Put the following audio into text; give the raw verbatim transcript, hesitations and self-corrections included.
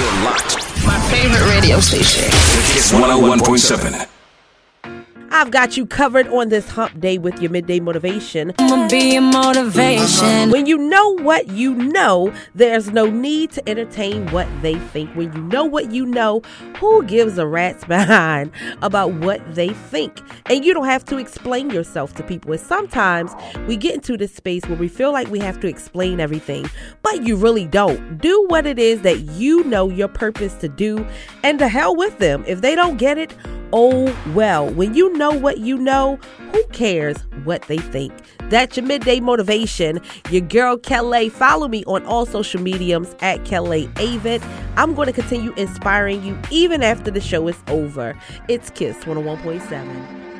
You're locked. My favorite radio station. Kiss one oh one point seven. I've got you covered on this hump day with your midday motivation. I'ma be a motivation. When you know what you know, there's no need to entertain what they think. When you know what you know, who gives a rat's behind about what they think? And you don't have to explain yourself to people. And sometimes we get into this space where we feel like we have to explain everything, but you really don't. Do what it is that you know your purpose to do, and to hell with them. If they don't get it, oh well. When you know what you know, who cares what they think? That's your midday motivation. Your girl Kelly. Follow me on all social mediums at Kelly Avid. I'm going to continue inspiring you even after the show is over. It's Kiss one oh one point seven.